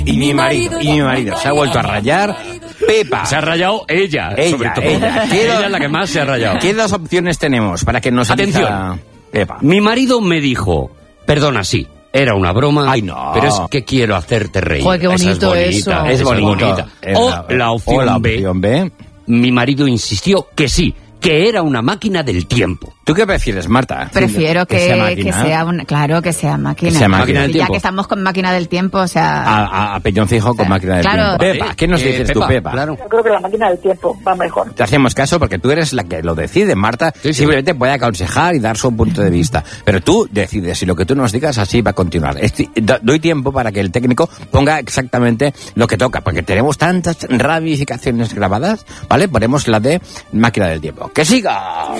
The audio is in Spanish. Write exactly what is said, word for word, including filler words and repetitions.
Y mi marido, y mi marido se ha vuelto a rayar. Pepa. Se ha rayado ella, Ella, sobre todo. ella. Ella es la que más se ha rayado. ¿Qué dos opciones tenemos para que nos Atención. elija Pepa? Mi marido me dijo, perdona, sí, era una broma, Ay, no. pero es que quiero hacerte reír. Joder, qué bonito Esa es eso. bonita, Es esa bonito. bonita. Es O la- la opción, o la B, opción B. mi marido insistió que sí, que era una máquina del tiempo. ¿Tú qué prefieres, Marta? Prefiero que, sea que máquina. sea una, claro, que sea máquina. Que sea máquina del ya tiempo. que estamos con máquina del tiempo, o sea, A, a, a peñón fijo con O sea, máquina de claro. tiempo. Pepa, ¿qué nos Eh, dices tú, Pepa? Claro. Yo creo que la máquina del tiempo va mejor. Te hacemos caso porque tú eres la que lo decide, Marta. Sí, sí. Simplemente puede aconsejar y dar su punto de vista. Pero tú decides y lo que tú nos digas así va a continuar. Esti- do- doy tiempo para que el técnico ponga exactamente lo que toca, porque tenemos tantas ramificaciones grabadas, ¿vale? Ponemos la de máquina del tiempo. ¡Que siga!